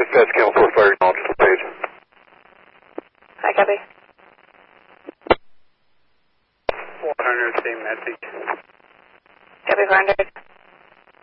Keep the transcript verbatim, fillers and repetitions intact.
Dispatch Camel four Fire Acknowledge the page. Hi, copy. four hundred, same message. Copy four hundred.